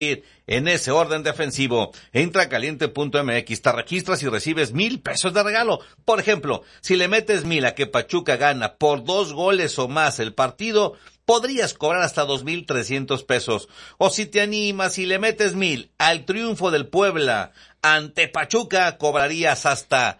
en ese orden defensivo. Entra a caliente.mx, te registras y recibes 1,000 pesos de regalo. Por ejemplo, si le metes 1,000 a que Pachuca gana por 2 goles o más el partido, podrías cobrar hasta 2,300 pesos. O si te animas y le metes 1,000 al triunfo del Puebla ante Pachuca, cobrarías hasta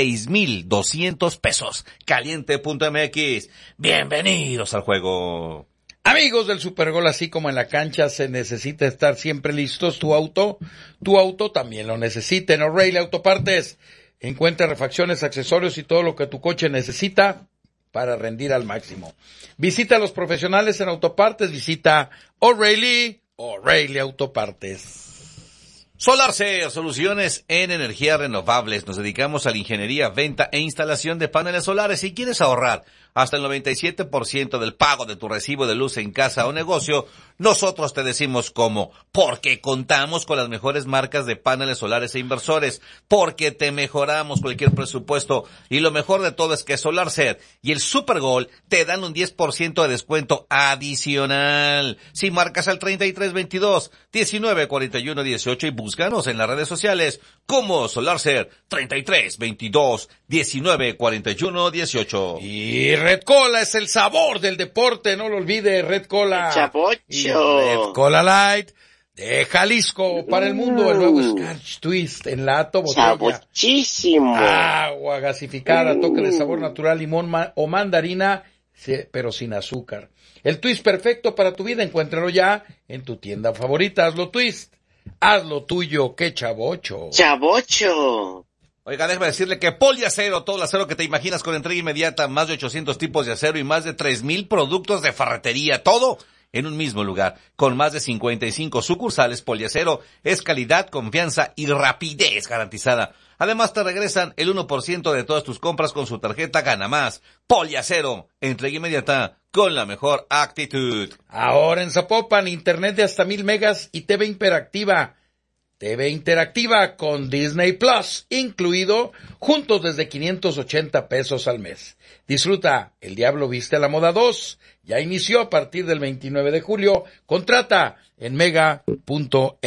6,200 pesos. Caliente.mx, bienvenidos al juego. Amigos del Supergol, así como en la cancha se necesita estar siempre listos, tu auto también lo necesita. En O'Reilly Autopartes encuentra refacciones, accesorios y todo lo que tu coche necesita para rendir al máximo. Visita a los profesionales en autopartes, visita O'Reilly Autopartes. SolarCer, soluciones en energías renovables. Nos dedicamos a la ingeniería, venta e instalación de paneles solares. Si quieres ahorrar hasta el 97% del pago de tu recibo de luz en casa o negocio, nosotros te decimos cómo. Porque contamos con las mejores marcas de paneles solares e inversores. Porque te mejoramos cualquier presupuesto. Y lo mejor de todo es que SolarCer y el Supergol te dan un 10% de descuento adicional. Si marcas al 3322 1941 18 y búscanos en las redes sociales como SolarCer 3322 1941 18. Y Red Cola es el sabor del deporte, no lo olvide, Red Cola. Chabocho. Y Red Cola Light de Jalisco para el mundo, el nuevo Scotch Twist en lata, botella. Chabochísimo. Agua gasificada, toque de sabor natural, limón o mandarina, pero sin azúcar. El twist perfecto para tu vida, encuéntralo ya en tu tienda favorita. Hazlo Twist, hazlo tuyo, qué chabocho. Chabocho. Oiga, déjame decirle que Poliacero, todo el acero que te imaginas con entrega inmediata, más de 800 tipos de acero y más de 3,000 productos de ferretería, todo en un mismo lugar. Con más de 55 sucursales, Poliacero es calidad, confianza y rapidez garantizada. Además, te regresan el 1% de todas tus compras con su tarjeta Gana Más. Poliacero, entrega inmediata con la mejor actitud. Ahora en Zapopan, internet de hasta 1,000 megas y TV Interactiva. TV Interactiva con Disney Plus, incluido, juntos desde 580 pesos al mes. Disfruta El Diablo Viste a la Moda 2. Ya inició a partir del 29 de julio. Contrata en mega.mx.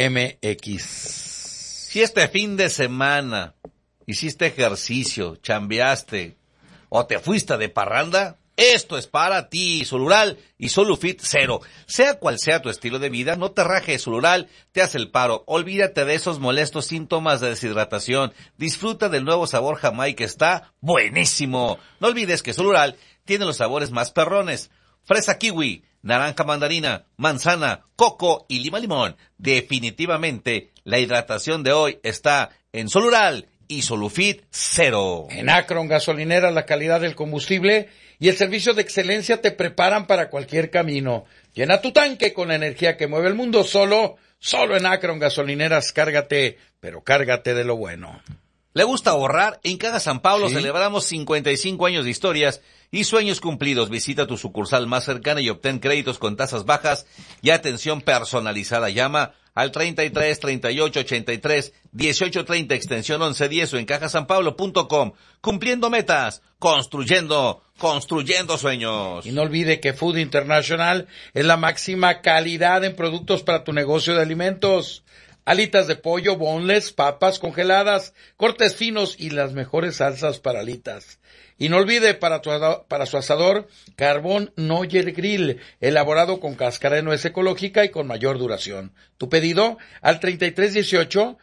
Si este fin de semana hiciste ejercicio, chambeaste o te fuiste de parranda, esto es para ti. Solural y Solufit Cero. Sea cual sea tu estilo de vida, no te rajes. Solural te hace el paro. Olvídate de esos molestos síntomas de deshidratación. Disfruta del nuevo sabor Jamaica, que está buenísimo. No olvides que Solural tiene los sabores más perrones. Fresa kiwi, naranja mandarina, manzana, coco y lima limón. Definitivamente, la hidratación de hoy está en Solural y Solufit Cero. En Akron Gasolinera, la calidad del combustible y el servicio de excelencia te preparan para cualquier camino. Llena tu tanque con la energía que mueve el mundo solo en Akron Gasolineras. Cárgate, pero cárgate de lo bueno. ¿Le gusta ahorrar? En Caja San Pablo ¿Sí? Celebramos 55 años de historias y sueños cumplidos. Visita tu sucursal más cercana y obtén créditos con tasas bajas y atención personalizada. Llama al 33 38 83 18 30 extensión 1110 o en cajasanpablo.com. Cumpliendo metas, construyendo sueños. Y no olvide que Food International es la máxima calidad en productos para tu negocio de alimentos. Alitas de pollo, boneless, papas congeladas, cortes finos y las mejores salsas para alitas. Y no olvide para su asador, carbón Noyer Grill, elaborado con cáscara de nuez ecológica y con mayor duración. Tu pedido al 3318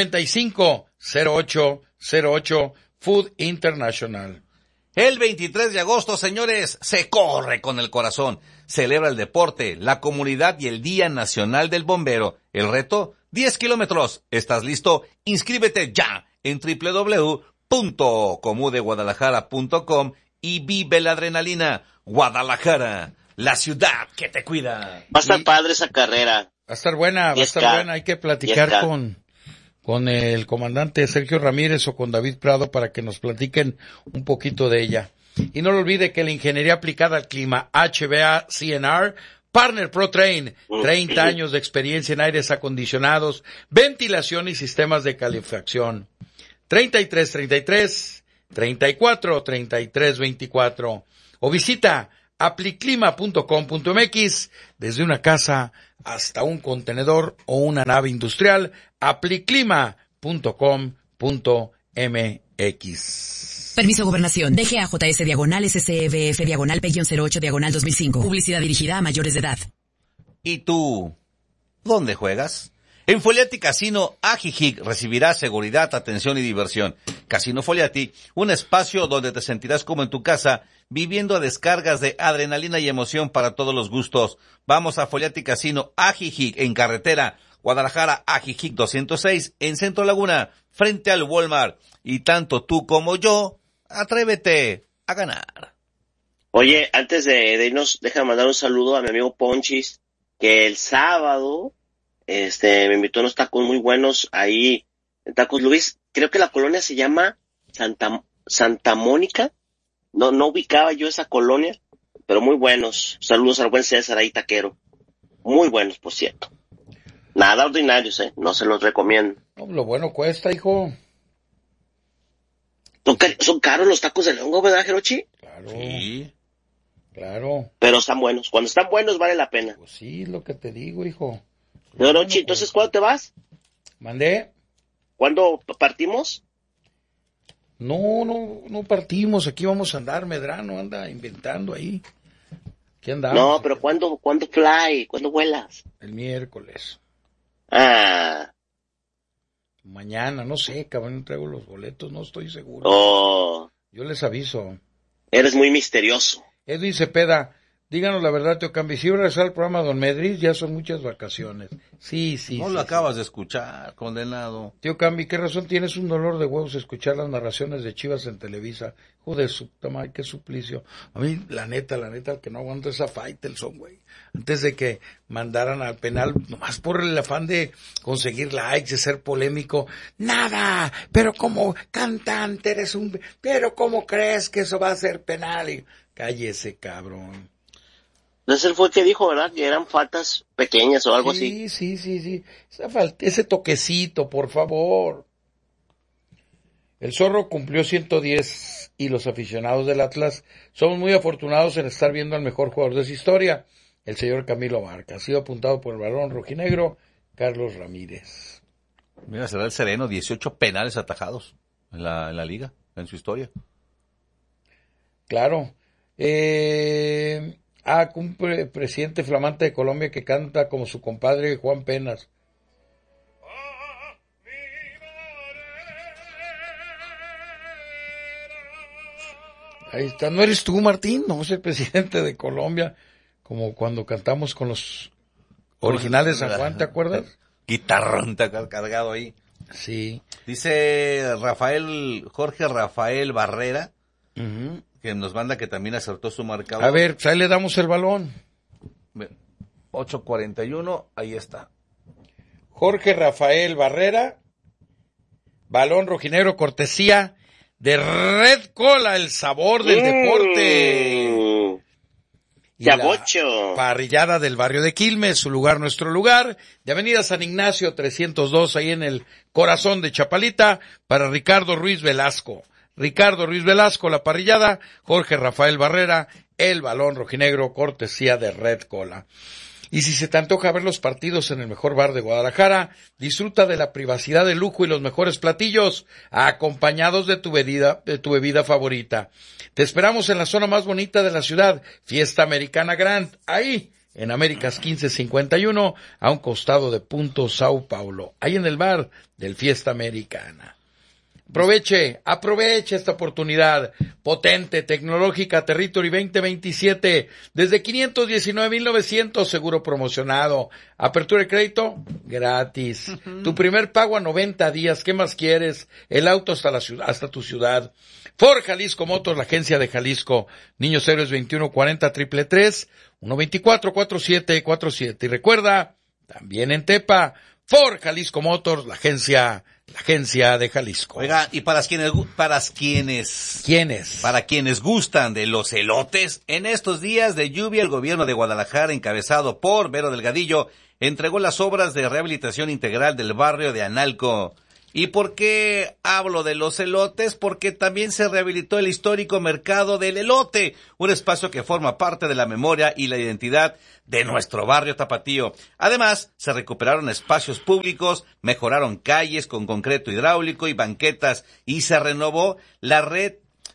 950808 Food International. El 23 de agosto, señores, se corre con el corazón. Celebra el deporte, la comunidad y el Día Nacional del Bombero. El reto, 10 kilómetros. ¿Estás listo? Inscríbete ya en www.comudeguadalajara.com y vive la adrenalina. Guadalajara, la ciudad que te cuida. Va a estar padre esa carrera. Va a estar buena. Hay que platicar con el comandante Sergio Ramírez o con David Prado para que nos platiquen un poquito de ella. Y no lo olvide que la ingeniería aplicada al clima HVA CNR, Partner ProTrain, 30 años de experiencia en aires acondicionados, ventilación y sistemas de calefacción. 3333 34 33 24 o visita apliclima.com.mx, desde una casa hasta un contenedor o una nave industrial, apliclima.com.mx. Permiso Gobernación, DGAJS/SCBF/P-08/2005. Publicidad dirigida a mayores de edad. ¿Y tú? ¿Dónde juegas? En Foliati Casino Ajijic recibirás seguridad, atención y diversión. Casino Foliati, un espacio donde te sentirás como en tu casa, viviendo descargas de adrenalina y emoción para todos los gustos. Vamos a Foliati Casino Ajijic en carretera Guadalajara Ajijic 206 en Centro Laguna, frente al Walmart. Y tanto tú como yo, atrévete a ganar. Oye, antes de irnos, déjame mandar un saludo a mi amigo Ponchis, que el sábado me invitó a unos tacos muy buenos ahí en Tacos Luis. Creo que la colonia se llama Santa Mónica. No ubicaba yo esa colonia, pero muy buenos. Saludos al buen César ahí, taquero. Muy buenos, por cierto. Nada ordinarios, no se los recomiendo. No, lo bueno cuesta, hijo. Son caros los tacos de León, ¿verdad, Jerochi? Claro. Sí. Claro. Pero están buenos. Cuando están buenos vale la pena. Pues sí, lo que te digo, hijo. Jerochi, entonces, ¿cuándo te vas? ¿Mandé? ¿Cuándo partimos? No partimos. Aquí vamos a andar, Medrano anda inventando ahí. ¿Qué andamos? No, pero ¿cuándo fly? ¿Cuándo vuelas? El miércoles. Ah. Mañana, no sé, cabrón, traigo los boletos, no estoy seguro. Oh. Yo les aviso. Eres muy misterioso. Edwin Cepeda, díganos la verdad, Teo Cambi, si va a regresar al programa Don Medris, ya son muchas vacaciones. Sí. No lo acabas de escuchar, condenado. Tío Cambi, ¿qué razón tienes un dolor de huevos escuchar las narraciones de Chivas en Televisa? Joder, su madre, qué suplicio. A mí, la neta, el que no aguanto esa Faitelson, güey. Antes de que mandaran al penal, nomás por el afán de conseguir likes, de ser polémico. Nada, pero como cantante pero ¿cómo crees que eso va a ser penal? Y, cállese, cabrón. Entonces él fue el que dijo, ¿verdad? Que eran faltas pequeñas o algo así. Sí. Ese toquecito, por favor. El Zorro cumplió 110 y los aficionados del Atlas somos muy afortunados en estar viendo al mejor jugador de su historia, el señor Camilo Barca. Ha sido apuntado por el balón rojinegro, Carlos Ramírez. Mira, será el Sereno, 18 penales atajados en la liga, en su historia. Claro. Un presidente flamante de Colombia que canta como su compadre Juan Penas. Ahí está, ¿no eres tú, Martín? No, es el presidente de Colombia, como cuando cantamos con los originales de San Juan, ¿te acuerdas? Guitarrón cargado ahí. Sí. Dice Jorge Rafael Barrera, Uh-huh. que nos manda que también acertó su marcador. A ver, pues ahí le damos el balón. 8:41, ahí está. Jorge Rafael Barrera, balón rojinegro, cortesía de Red Cola, el sabor del deporte. Y Chavocho. la parrillada del barrio de Quilmes, su lugar, nuestro lugar, de Avenida San Ignacio 302, ahí en el corazón de Chapalita, para Ricardo Ruiz Velasco, la parrillada, Jorge Rafael Barrera, el balón rojinegro, cortesía de Red Cola. Y si se te antoja ver los partidos en el mejor bar de Guadalajara, disfruta de la privacidad, de lujo y los mejores platillos, acompañados de tu bebida favorita. Te esperamos en la zona más bonita de la ciudad, Fiesta Americana Grand, ahí, en Américas 1551, a un costado de Punto Sao Paulo, ahí en el bar del Fiesta Americana. Aproveche esta oportunidad potente, tecnológica, Territory 2027, desde 519,900, seguro promocionado, apertura de crédito, gratis, tu primer pago a 90 días, ¿qué más quieres? El auto hasta tu ciudad. Ford Jalisco Motors, la agencia de Jalisco, Niños Héroes 2140-333, 124-4747, y recuerda, también en Tepa, Ford Jalisco Motors, la agencia de Jalisco. Oiga, y para quienes gustan de los elotes, en estos días de lluvia, el gobierno de Guadalajara, encabezado por Vero Delgadillo, entregó las obras de rehabilitación integral del barrio de Analco. ¿Y por qué hablo de los elotes? Porque también se rehabilitó el histórico mercado del elote, un espacio que forma parte de la memoria y la identidad de nuestro barrio tapatío. Además, se recuperaron espacios públicos, mejoraron calles con concreto hidráulico y banquetas, y se renovó la red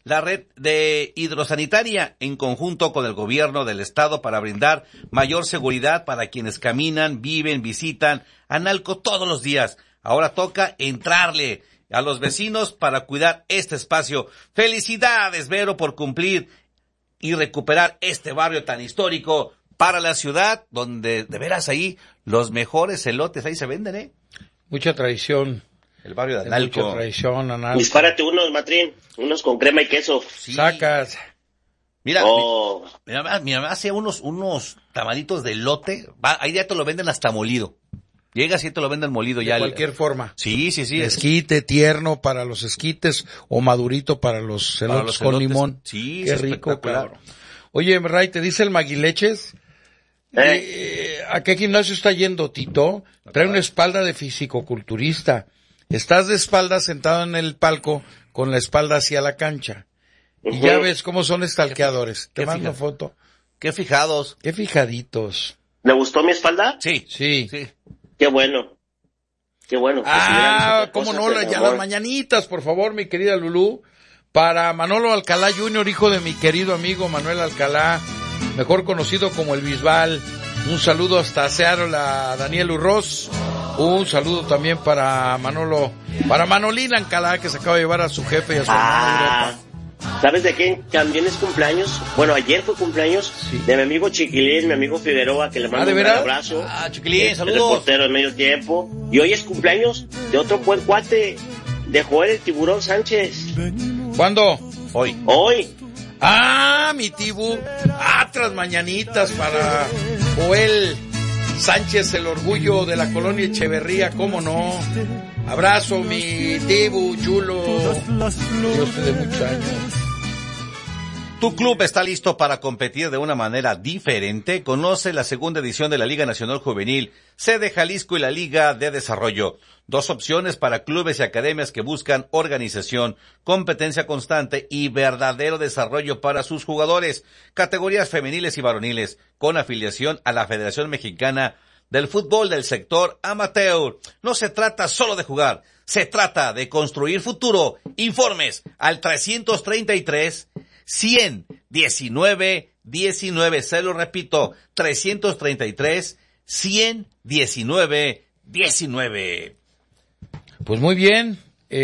de hidrosanitaria en conjunto con el gobierno del estado para brindar mayor seguridad para quienes caminan, viven, visitan Analco todos los días. Ahora toca entrarle a los vecinos para cuidar este espacio. Felicidades, Vero, por cumplir y recuperar este barrio tan histórico para la ciudad, donde de veras ahí los mejores elotes ahí se venden, ¿eh? Mucha tradición. El barrio de Analco. Mucha tradición, Analco. Dispárate unos, Matrín, unos con crema y queso. Sí. Sacas. Mira, Oh. mi mamá hacía unos tamalitos de elote. Ahí ya te lo venden hasta molido. Llegas y te lo venden molido ya. De cualquier forma. Sí. Esquite, tierno para los esquites o madurito para los elotes con limón. Sí, qué es rico, espectacular. cabrón. Oye, Ray, ¿te dice el Maguileches? ¿A qué gimnasio está yendo, Tito? Trae una espalda de fisicoculturista. Estás de espalda sentado en el palco con la espalda hacia la cancha. Y ya ves cómo son estalqueadores. Te mando foto. Qué fijados. Qué fijaditos. ¿Le gustó mi espalda? Sí. Qué bueno. Qué bueno. Cómo no, ya las mañanitas, por favor, mi querida Lulú. Para Manolo Alcalá Jr., hijo de mi querido amigo Manuel Alcalá, mejor conocido como el Bisbal. Un saludo hasta Seattle a Daniel Urroz. Un saludo también para Manolín Alcalá, que se acaba de llevar a su jefe y a su hermano a Europa. ¿Sabes de quién también es cumpleaños? Bueno, ayer fue cumpleaños de mi amigo Chiquilín, mi amigo Figueroa, que le mando un gran abrazo. Chiquilín, saludos. El reportero de medio tiempo. Y hoy es cumpleaños de otro buen cuate, de Joel el Tiburón Sánchez. ¿Cuándo? Hoy. Mi Tibu. Tras mañanitas para Joel Sánchez, el orgullo de la colonia Echeverría, cómo no. Abrazo, mi Tibu, chulo. Dios te dé muchos años. ¿Tu club está listo para competir de una manera diferente? Conoce la segunda edición de la Liga Nacional Juvenil, sede Jalisco y la Liga de Desarrollo. 2 opciones para clubes y academias que buscan organización, competencia constante y verdadero desarrollo para sus jugadores. Categorías femeniles y varoniles, con afiliación a la Federación Mexicana del Fútbol del sector amateur. No se trata solo de jugar, se trata de construir futuro. Informes al 333-100-19-19. Se lo repito, 333-100-19-19. Pues muy bien,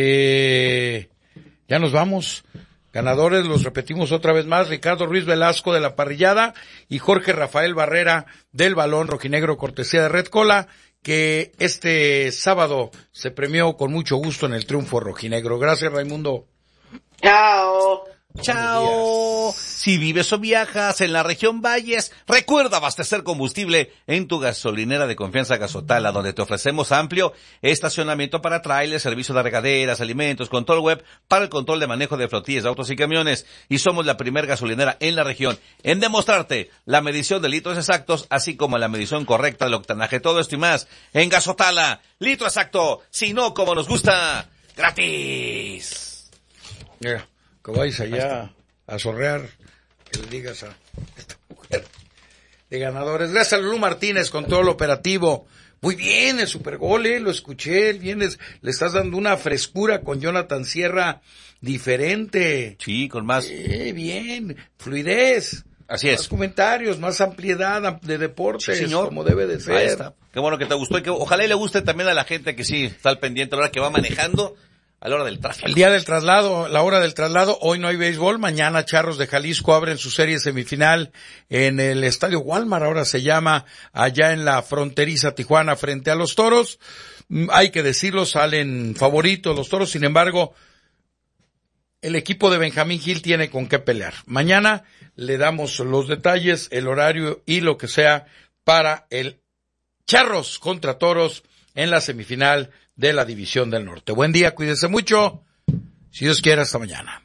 ya nos vamos. Ganadores, los repetimos otra vez más: Ricardo Ruiz Velasco de la parrillada y Jorge Rafael Barrera del balón rojinegro, cortesía de Red Cola, que este sábado se premió con mucho gusto en el triunfo rojinegro. Gracias, Raimundo. Chao. Si vives o viajas en la región Valles, recuerda abastecer combustible en tu gasolinera de confianza Gasotala, donde te ofrecemos amplio estacionamiento para trailers, servicio de regaderas, alimentos, control web para el control de manejo de flotillas de autos y camiones. Y somos la primer gasolinera en la región en demostrarte la medición de litros exactos, así como la medición correcta del octanaje. Todo esto y más en Gasotala. Litro exacto, si no como nos gusta, gratis. Yeah. Que vais allá a sorrear, que le digas a esta mujer de ganadores. Gracias a Lulú Martínez con todo el operativo. Muy bien, el supergol, lo escuché, le estás dando una frescura con Jonathan Sierra diferente. Sí, con más. Bien, fluidez. Así es. Más comentarios, más ampliedad de deportes, sí, señor, como debe de ser. Ahí está. Qué bueno que te gustó y que ojalá y le guste también a la gente que sí está al pendiente a la hora que va manejando. A la hora del tráfico. El día del traslado, la hora del traslado, hoy no hay béisbol, mañana Charros de Jalisco abren su serie semifinal en el Estadio Walmart, ahora se llama, allá en la fronteriza Tijuana frente a los Toros. Hay que decirlo, salen favoritos los Toros, sin embargo, el equipo de Benjamín Gil tiene con qué pelear. Mañana le damos los detalles, el horario y lo que sea para el Charros contra Toros en la semifinal de la División del Norte. Buen día, cuídense mucho. Si Dios quiere, hasta mañana.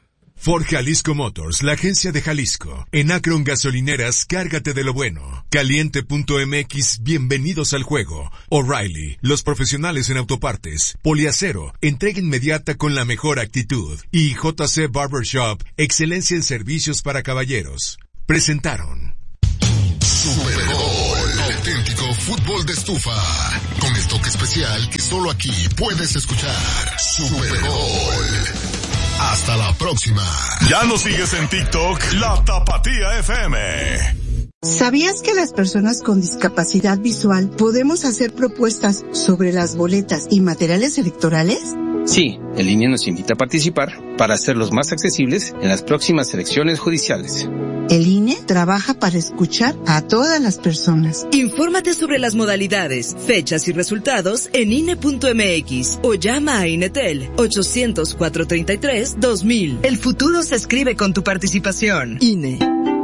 Ford Jalisco Motors, la agencia de Jalisco. En Akron Gasolineras, cárgate de lo bueno. Caliente.mx, bienvenidos al juego. O'Reilly, los profesionales en autopartes. Poliacero, entrega inmediata con la mejor actitud. Y JC Barbershop, excelencia en servicios para caballeros. Presentaron Super Bowl, auténtico fútbol de estufa, con el toque especial que solo aquí puedes escuchar. Super Bowl. Hasta la próxima. Ya nos sigues en TikTok, La Tapatía FM. ¿Sabías que las personas con discapacidad visual podemos hacer propuestas sobre las boletas y materiales electorales? Sí, el INE nos invita a participar para hacerlos más accesibles en las próximas elecciones judiciales. El INE trabaja para escuchar a todas las personas. Infórmate sobre las modalidades, fechas y resultados en INE.mx o llama a INETEL 800-433-2000. El futuro se escribe con tu participación. INE.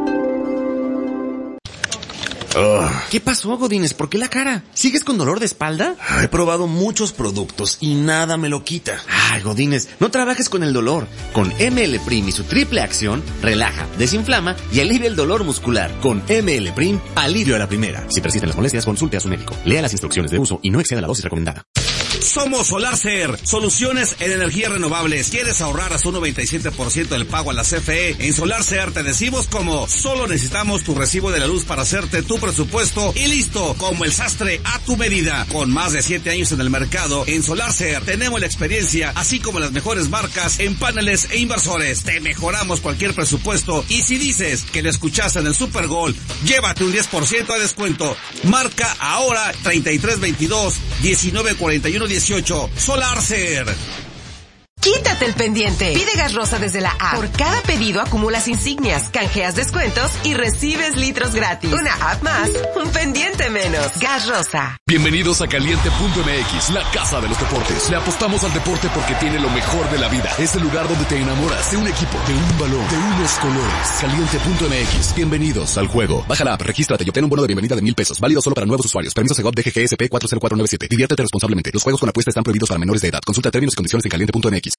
¿Qué pasó, Godínez? ¿Por qué la cara? ¿Sigues con dolor de espalda? He probado muchos productos y nada me lo quita. Ay, Godínez, no trabajes con el dolor. Con ML Prim y su triple acción, relaja, desinflama y alivia el dolor muscular. Con ML Prim, alivio a la primera. Si persisten las molestias, consulte a su médico. Lea las instrucciones de uso y no exceda la dosis recomendada. Somos SolarCer, soluciones en energías renovables. ¿Quieres ahorrar hasta un 97% del pago a la CFE? En SolarCer te decimos cómo. Solo necesitamos tu recibo de la luz para hacerte tu presupuesto y listo, como el sastre a tu medida. Con más de 7 años en el mercado, en SolarCer tenemos la experiencia, así como las mejores marcas en paneles e inversores. Te mejoramos cualquier presupuesto y si dices que lo escuchaste en el Super Bowl, llévate un 10% de descuento. Marca ahora 3322-1941-18. SolarCer. Quítate el pendiente. Pide gas rosa desde la app. Por cada pedido acumulas insignias, canjeas descuentos y recibes litros gratis. Una app más, un pendiente menos. Gas rosa. Bienvenidos a Caliente.mx, la casa de los deportes. Le apostamos al deporte porque tiene lo mejor de la vida. Es el lugar donde te enamoras de un equipo, de un balón, de unos colores. Caliente.mx. Bienvenidos al juego. Baja la app, regístrate y obtén un bono de bienvenida de $1,000. Válido solo para nuevos usuarios. Permiso Segov DGGSP 40497. Diviértete responsablemente. Los juegos con apuesta están prohibidos para menores de edad. Consulta términos y condiciones en Caliente.mx.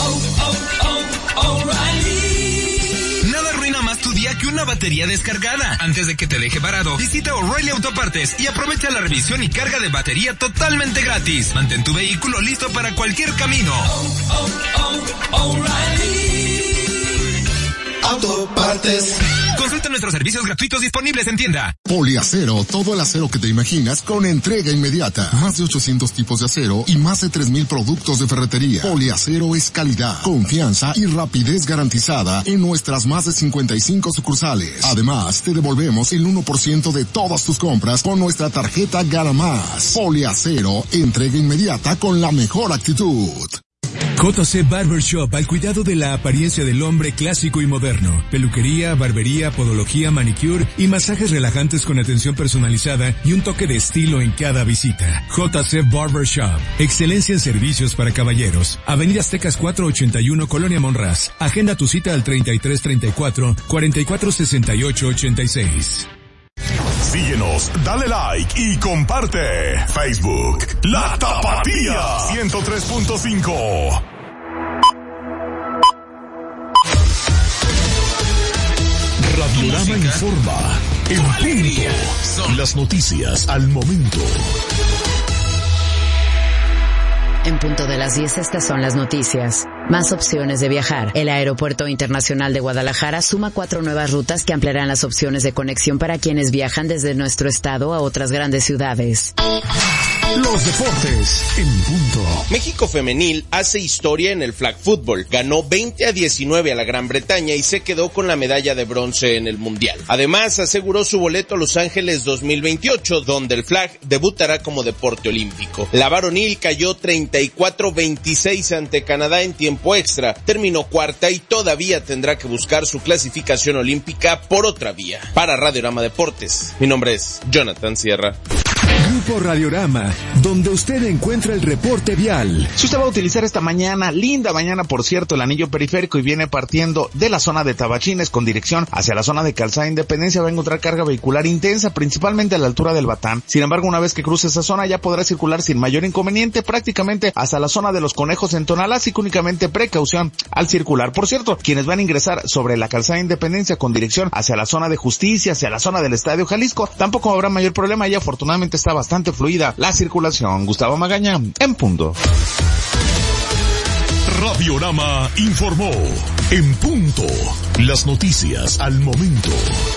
Nada arruina más tu día que una batería descargada. Antes de que te deje varado, visita O'Reilly Autopartes y aprovecha la revisión y carga de batería totalmente gratis. Mantén tu vehículo listo para cualquier camino. Autopartes. Consulta nuestros servicios gratuitos disponibles en tienda. Poliacero, todo el acero que te imaginas con entrega inmediata. Más de 800 tipos de acero y más de 3,000 productos de ferretería. Poliacero es calidad, confianza y rapidez garantizada en nuestras más de 55 sucursales. Además, te devolvemos el 1% de todas tus compras con nuestra tarjeta Gana Más. Poliacero, entrega inmediata con la mejor actitud. JC Barbershop, al cuidado de la apariencia del hombre clásico y moderno. Peluquería, barbería, podología, manicure y masajes relajantes con atención personalizada y un toque de estilo en cada visita. JC Barbershop, excelencia en servicios para caballeros. Avenida Aztecas 481, Colonia Monraz. Agenda tu cita al 3334-446886. Síguenos, dale like y comparte. Facebook, La Tapatía 103.5. Radiorama informa en punto. Las noticias al momento. En punto de las 10, estas son las noticias. Más opciones de viajar. El Aeropuerto Internacional de Guadalajara suma 4 nuevas rutas que ampliarán las opciones de conexión para quienes viajan desde nuestro estado a otras grandes ciudades. Los deportes en punto. México femenil hace historia en el flag football. Ganó 20-19 a la Gran Bretaña y se quedó con la medalla de bronce en el mundial. Además, aseguró su boleto a Los Ángeles 2028, donde el flag debutará como deporte olímpico. La varonil cayó 34-26 ante Canadá en tiempo extra. Terminó cuarta y todavía tendrá que buscar su clasificación olímpica por otra vía. Para Radiorama Deportes, mi nombre es Jonathan Sierra. Grupo Radiorama, donde usted encuentra el reporte vial. Si usted va a utilizar esta mañana, linda mañana por cierto, el anillo periférico y viene partiendo de la zona de Tabachines con dirección hacia la zona de Calzada Independencia, va a encontrar carga vehicular intensa, principalmente a la altura del Batán. Sin embargo, una vez que cruce esa zona ya podrá circular sin mayor inconveniente prácticamente hasta la zona de Los Conejos en Tonalá, así que únicamente precaución al circular. Por cierto, quienes van a ingresar sobre la Calzada Independencia con dirección hacia la zona de Justicia, hacia la zona del Estadio Jalisco, tampoco habrá mayor problema, ya afortunadamente está bastante fluida la circulación. Gustavo Magaña, en punto. Radiorama informó en punto. Las noticias al momento.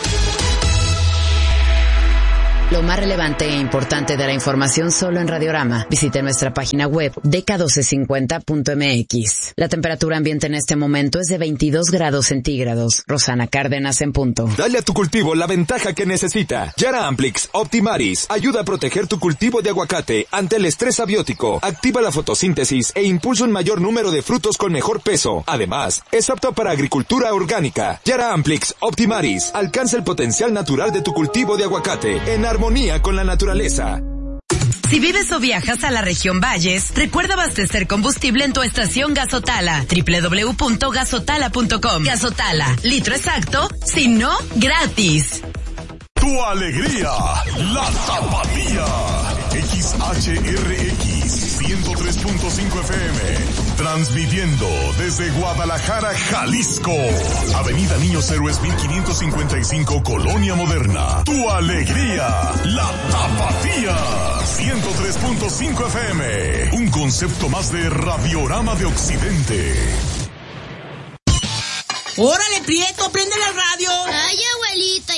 Lo más relevante e importante de la información solo en Radiorama. Visite nuestra página web dk1250.mx. La temperatura ambiente en este momento es de 22 grados centígrados. Rosana Cárdenas, en punto. Dale a tu cultivo la ventaja que necesita. Yara Amplix Optimaris ayuda a proteger tu cultivo de aguacate ante el estrés abiótico. Activa la fotosíntesis e impulsa un mayor número de frutos con mejor peso. Además, es apto para agricultura orgánica. Yara Amplix Optimaris alcanza el potencial natural de tu cultivo de aguacate en armonía con la naturaleza. Si vives o viajas a la región Valles, recuerda abastecer combustible en tu estación Gasotala. www.gasotala.com. Gasotala, litro exacto, si no, gratis. Tu alegría, la tapatía. XHRX 103.5 FM. Transmitiendo desde Guadalajara, Jalisco. Avenida Niños Héroes 1555, Colonia Moderna. Tu alegría, la tapatía. 103.5 FM. Un concepto más de Radiorama de Occidente. ¡Órale, Prieto, prende la radio! ¡Ay, abuelito!